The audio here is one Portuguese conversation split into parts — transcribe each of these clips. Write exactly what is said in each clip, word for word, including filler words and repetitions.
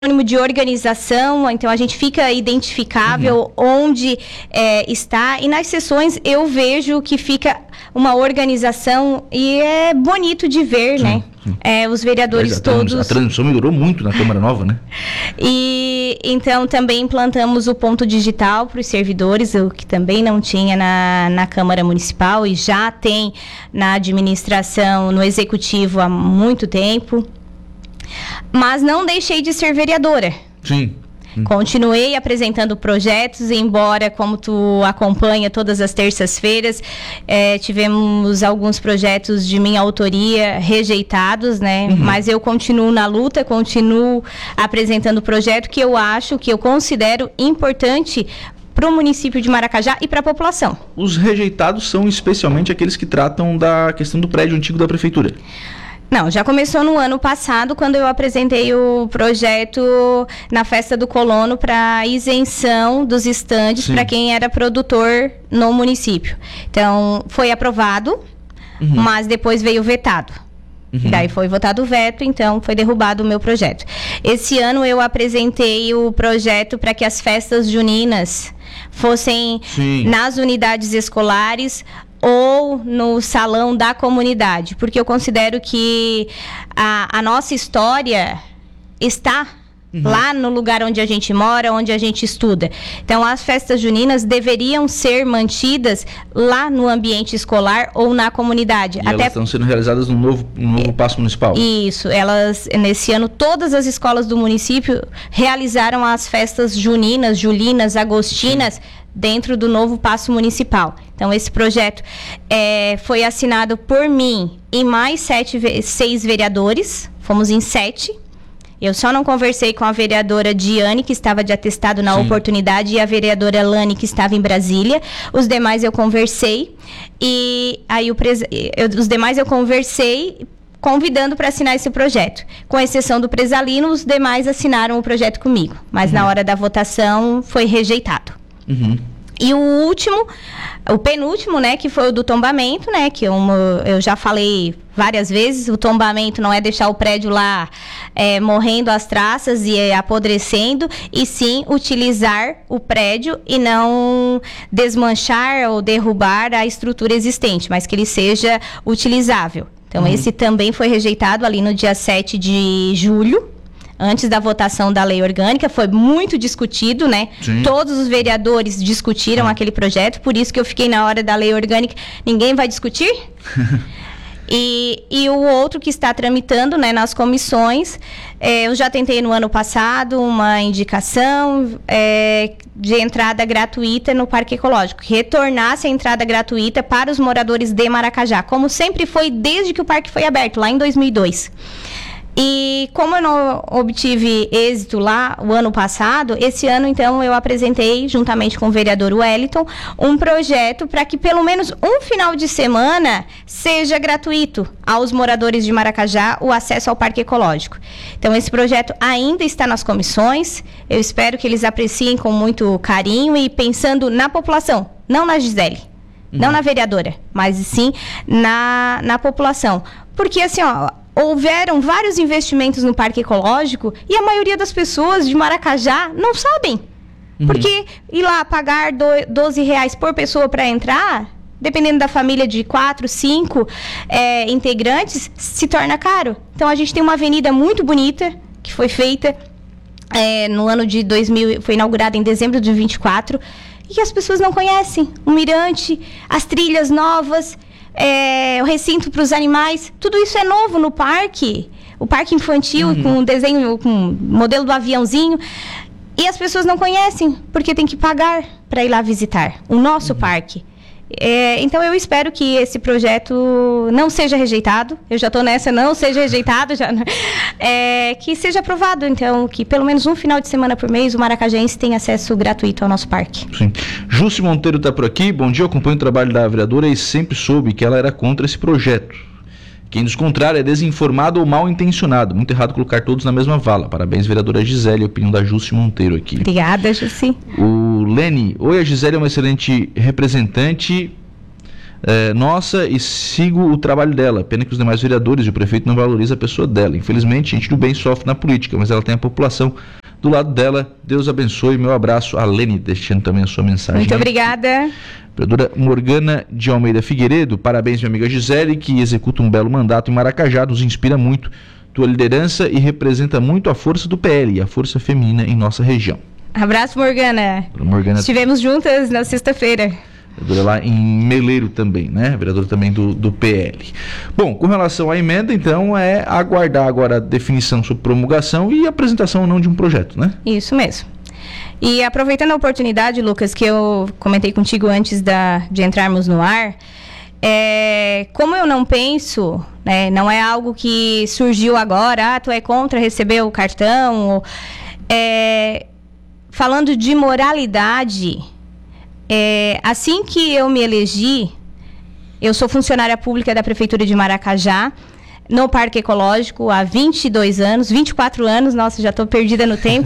de organização, então a gente fica identificável uhum. onde é, está, e nas sessões eu vejo que fica uma organização e é bonito de ver, sim, né? Sim. É, os vereadores a todos... A transmissão melhorou muito na Câmara Nova, né? E então também implantamos o ponto digital para os servidores, o que também não tinha na, na Câmara Municipal e já tem na administração, no Executivo há muito tempo. Mas não deixei de ser vereadora. Sim. Hum. Continuei apresentando projetos, embora, como tu acompanha todas as terças-feiras, é, tivemos alguns projetos de minha autoria rejeitados, né? Uhum. Mas eu continuo na luta, continuo apresentando projeto que eu acho, que eu considero importante para o município de Maracajá e para a população. Os rejeitados são especialmente aqueles que tratam da questão do prédio antigo da prefeitura. Não, já começou no ano passado, quando eu apresentei o projeto na Festa do Colono para isenção dos estandes para quem era produtor no município. Então, foi aprovado, uhum. mas depois veio vetado. Uhum. Daí foi votado o veto, então foi derrubado o meu projeto. Esse ano eu apresentei o projeto para que as festas juninas fossem Sim. nas unidades escolares ou no salão da comunidade, porque eu considero que a, a nossa história está uhum. lá no lugar onde a gente mora, onde a gente estuda. Então, as festas juninas deveriam ser mantidas lá no ambiente escolar ou na comunidade. E Até... elas estão sendo realizadas no novo, no novo Paço Municipal? Isso. Elas, nesse ano, todas as escolas do município realizaram as festas juninas, julinas, agostinas, Sim. dentro do novo Paço Municipal. Então, esse projeto é, foi assinado por mim e mais sete, seis vereadores. Fomos em sete. Eu só não conversei com a vereadora Diane, que estava de atestado na Sim. oportunidade, e a vereadora Lani, que estava em Brasília. Os demais eu conversei. E aí, o pres... eu, os demais eu conversei convidando para assinar esse projeto. Com exceção do Presalino, os demais assinaram o projeto comigo. Mas uhum. na hora da votação foi rejeitado. Uhum. E o último, o penúltimo, né, que foi o do tombamento, né, que eu, eu já falei várias vezes, o tombamento não é deixar o prédio lá é, morrendo as traças e é, apodrecendo, e sim utilizar o prédio e não desmanchar ou derrubar a estrutura existente, mas que ele seja utilizável. Então, uhum. esse também foi rejeitado ali no dia sete de julho. Antes da votação da lei orgânica, foi muito discutido, né? Sim. Todos os vereadores discutiram ah. aquele projeto, por isso que eu fiquei na hora da lei orgânica. Ninguém vai discutir? e, e o outro que está tramitando, né, nas comissões, é, eu já tentei no ano passado uma indicação é, de entrada gratuita no Parque Ecológico, que retornasse a entrada gratuita para os moradores de Maracajá, como sempre foi desde que o parque foi aberto, lá em dois mil e dois. E como eu não obtive êxito lá o ano passado, esse ano, então, eu apresentei, juntamente com o vereador Wellington, um projeto para que pelo menos um final de semana seja gratuito aos moradores de Maracajá o acesso ao Parque Ecológico. Então, esse projeto ainda está nas comissões, eu espero que eles apreciem com muito carinho e pensando na população, não na Gisele, uhum. não na vereadora, mas sim na, na população. Porque, assim, ó... houveram vários investimentos no Parque Ecológico e a maioria das pessoas de Maracajá não sabem. Uhum. Porque ir lá pagar doze reais por pessoa para entrar, dependendo da família de quatro, cinco é, integrantes, se torna caro. Então, a gente tem uma avenida muito bonita que foi feita é, no ano de dois mil, foi inaugurada em dezembro de vinte e quatro, e que as pessoas não conhecem. O mirante, as trilhas novas... É, o recinto para os animais, tudo isso é novo no parque, o parque infantil uhum. com o desenho, com o modelo do aviãozinho, e as pessoas não conhecem, porque tem que pagar para ir lá visitar o nosso uhum. parque. É, então eu espero que esse projeto não seja rejeitado, eu já estou nessa, não seja rejeitado, já, é, que seja aprovado, então, que pelo menos um final de semana por mês o maracajense tenha acesso gratuito ao nosso parque. Sim. Jússi Monteiro está por aqui, bom dia, eu acompanho o trabalho da vereadora e sempre soube que ela era contra esse projeto. Quem dos contrário é desinformado ou mal intencionado. Muito errado colocar todos na mesma vala. Parabéns, vereadora Gisele, opinião da Jússi Monteiro aqui. Obrigada, Jússi. O Lene, oi, a Gisele é uma excelente representante é, nossa e sigo o trabalho dela. Pena que os demais vereadores e o prefeito não valorizam a pessoa dela. Infelizmente, gente do bem sofre na política, mas ela tem a população do lado dela. Deus abençoe. Meu abraço. A Lene, deixando também a sua mensagem. Muito obrigada. Vereadora Morgana de Almeida Figueiredo, parabéns, minha amiga Gisele, que executa um belo mandato em Maracajá, nos inspira muito tua liderança e representa muito a força do P L e a força feminina em nossa região. Abraço, Morgana. Morgana. Estivemos juntas na sexta-feira. Vereadora lá em Meleiro também, né? Vereadora também do, do P L. Bom, com relação à emenda, então, é aguardar agora a definição sobre promulgação e apresentação ou não de um projeto, né? Isso mesmo. E aproveitando a oportunidade, Lucas, que eu comentei contigo antes da, de entrarmos no ar, é, como eu não penso, né, não é algo que surgiu agora, ah, tu é contra receber o cartão, ou, é, falando de moralidade, é, assim que eu me elegi, eu sou funcionária pública da Prefeitura de Maracajá, no Parque Ecológico, há vinte e dois anos, vinte e quatro anos, nossa, já estou perdida no tempo.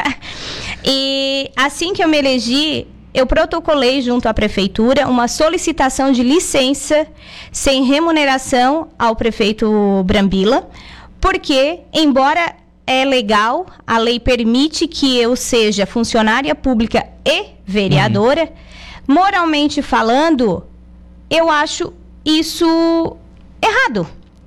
E assim que eu me elegi, eu protocolei junto à Prefeitura uma solicitação de licença sem remuneração ao prefeito Brambila, porque, embora é legal, a lei permite que eu seja funcionária pública e vereadora, uhum. moralmente falando, eu acho isso errado.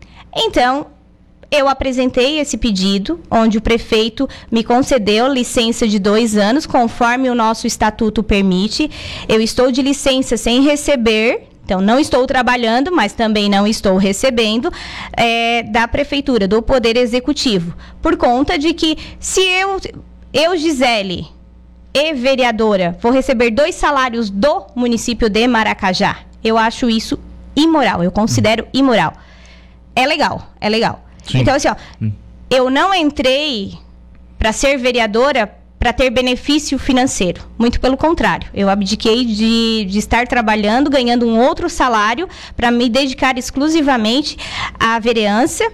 Então, eu apresentei esse pedido, onde o prefeito me concedeu licença de dois anos, conforme o nosso estatuto permite. Eu estou de licença sem receber, então não estou trabalhando, mas também não estou recebendo, é, da prefeitura, do Poder Executivo. Por conta de que, se eu, eu Gisele, e vereadora, vou receber dois salários do município de Maracajá, eu acho isso imoral, eu considero imoral. É legal, é legal. Sim. Então, assim, ó, hum. eu não entrei para ser vereadora para ter benefício financeiro. Muito pelo contrário. Eu abdiquei de, de estar trabalhando, ganhando um outro salário, para me dedicar exclusivamente à vereança.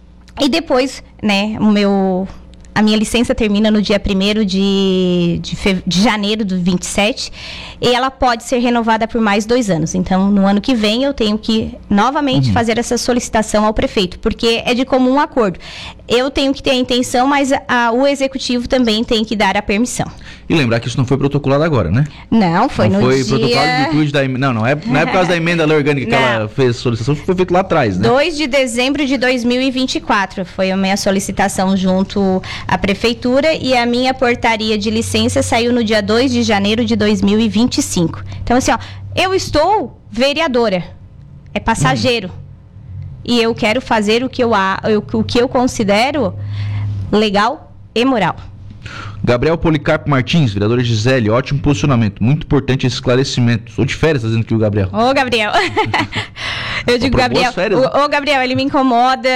E depois, né, o meu... A minha licença termina no dia primeiro de, de, fe... de janeiro do vinte e sete e ela pode ser renovada por mais dois anos. Então, no ano que vem, eu tenho que novamente uhum. fazer essa solicitação ao prefeito, porque é de comum acordo. Eu tenho que ter a intenção, mas a, o executivo também tem que dar a permissão. E lembrar que isso não foi protocolado agora, né? Não, foi não no foi dia... Foi protocolo de virtude da emenda. Não, não é, não é por causa da emenda lei orgânica que não. ela fez a solicitação, foi feito lá atrás, né? dois de dezembro de dois mil e vinte e quatro foi a minha solicitação junto à prefeitura e a minha portaria de licença saiu no dia dois de janeiro de dois mil e vinte e cinco. Então, assim, ó, eu estou vereadora, é passageiro. Hum. E eu quero fazer o que eu, o que eu considero legal e moral. Gabriel Policarpo Martins, vereadora Gisele, ótimo posicionamento, muito importante esse esclarecimento. Sou de férias fazendo aqui o Gabriel. Ô, Gabriel. Eu digo, Gabriel, férias, ô, ô, Gabriel, ele me incomoda.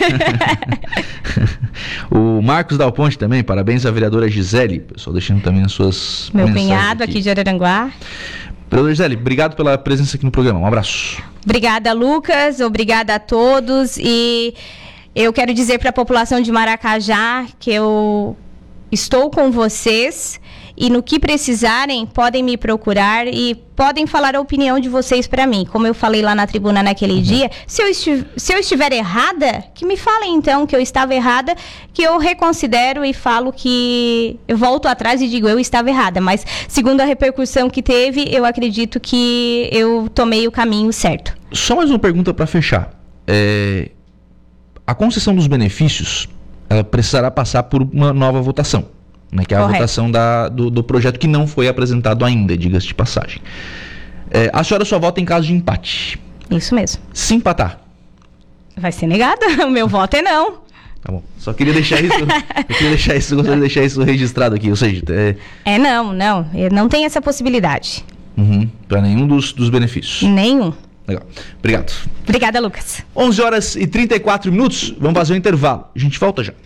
O Marcos Dal Ponte também, parabéns à vereadora Gisele. Pessoal, deixando também as suas Meu cunhado aqui. aqui de Araranguá. Vereadora Gisele, obrigado pela presença aqui no programa. Um abraço. Obrigada, Lucas. Obrigada a todos. E eu quero dizer para a população de Maracajá que eu estou com vocês e no que precisarem podem me procurar e podem falar a opinião de vocês para mim. Como eu falei lá na tribuna naquele uhum. dia, se eu, esti- se eu estiver errada, que me falem então que eu estava errada, que eu reconsidero e falo que eu volto atrás e digo eu estava errada. Mas segundo a repercussão que teve, eu acredito que eu tomei o caminho certo. Só mais uma pergunta para fechar. É... A concessão dos benefícios, ela precisará passar por uma nova votação, né, que é a Correto. votação da, do, do projeto que não foi apresentado ainda, diga-se de passagem. É, a senhora só vota em caso de empate. Isso mesmo. Se empatar? Vai ser negada. O meu voto é não. Tá bom. Só queria deixar isso, eu queria deixar isso, gostaria de deixar isso registrado aqui, ou seja... É, é não, não. Não tem essa possibilidade. Uhum, para nenhum dos, dos benefícios. Nenhum. Legal. Obrigado. Obrigada, Lucas. onze horas e trinta e quatro minutos. Vamos fazer um intervalo. A gente volta já.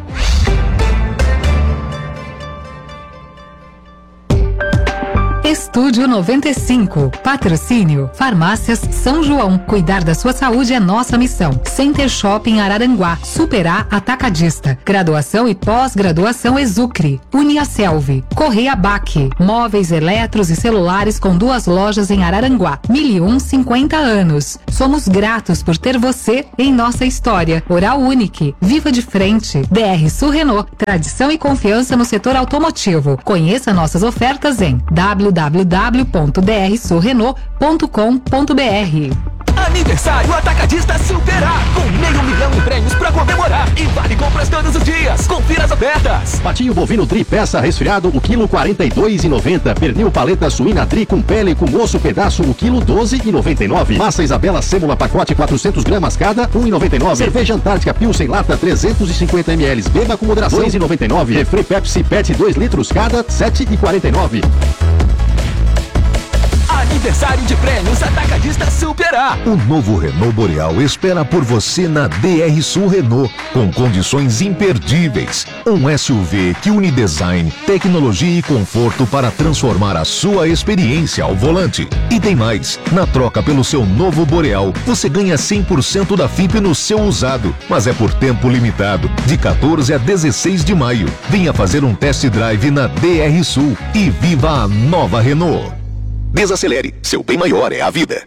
Está Estúdio noventa e cinco. Patrocínio Farmácias São João. Cuidar da sua saúde é nossa missão. Center Shopping Araranguá. Superar Atacadista. Graduação e pós-graduação Exucre. Uniaselv. Correia Baque. Móveis, eletros e celulares com duas lojas em Araranguá. Mil e um, cinquenta anos. Somos gratos por ter você em nossa história. Oral Unique. Viva de frente. D R Sul Renault. Tradição e confiança no setor automotivo. Conheça nossas ofertas em w w w ponto d r sul renault ponto com ponto b r. Aniversário Atacadista Superar, com meio milhão em prêmios pra comemorar e vale compras todos os dias. Confira as ofertas. Patinho bovino tri peça resfriado, o quilo quarenta e dois e noventa. Pernil paleta suína tri com pele com osso pedaço, o quilo doze e noventa e nove. Massa Isabela sêmula pacote quatrocentos gramas cada, um e noventa e nove. Cerveja Antártica Pilsen lata trezentos e cinquenta mililitros, beba com moderação, dois e noventa e nove. Refri Pepsi Pet dois litros cada, sete e quarenta e nove. Aniversário de prêmios Atacadista Superar. O novo Renault Boreal espera por você na D R Sul Renault, com condições imperdíveis. Um S U V que une design, tecnologia e conforto para transformar a sua experiência ao volante. E tem mais, na troca pelo seu novo Boreal, você ganha cem por cento da F I P no seu usado, mas é por tempo limitado, de quatorze a dezesseis de maio. Venha fazer um test drive na D R Sul e viva a nova Renault. Desacelere, seu bem maior é a vida.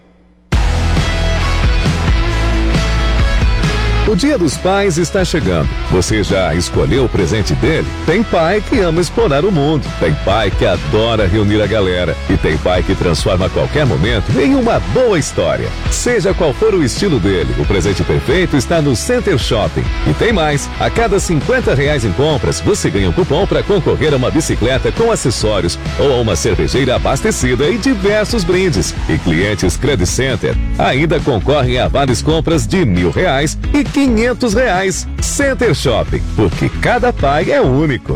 O Dia dos Pais está chegando. Você já escolheu o presente dele? Tem pai que ama explorar o mundo. Tem pai que adora reunir a galera. E tem pai que transforma qualquer momento em uma boa história. Seja qual for o estilo dele, o presente perfeito está no Center Shopping. E tem mais. A cada cinquenta reais em compras, você ganha um cupom para concorrer a uma bicicleta com acessórios ou a uma cervejeira abastecida e diversos brindes. E clientes Credit Center ainda concorrem a várias compras de mil reais e quinhentos reais. Center Shopping, porque cada pai é único.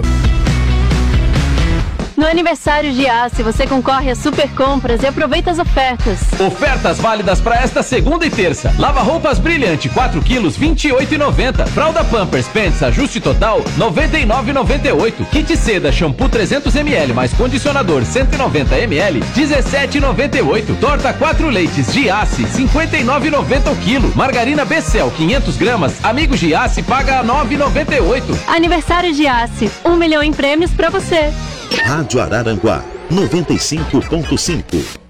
No aniversário de Giasse, você concorre a super compras e aproveita as ofertas. Ofertas válidas para esta segunda e terça. Lava roupas Brilhante, quatro quilos, vinte e oito reais e noventa centavos. Fralda Pampers Pants ajuste total, noventa e nove reais e noventa e oito centavos. Kit Seda shampoo trezentos mililitros mais condicionador cento e noventa mililitros, dezessete reais e noventa e oito centavos. Torta quatro leites Giasse, cinquenta e nove reais e noventa centavos o quilo. Margarina Becel, quinhentas gramas. Amigo Giasse paga nove reais e noventa e oito centavos. Aniversário Giasse, um milhão em prêmios para você. Rádio Araranguá, noventa e cinco ponto cinco.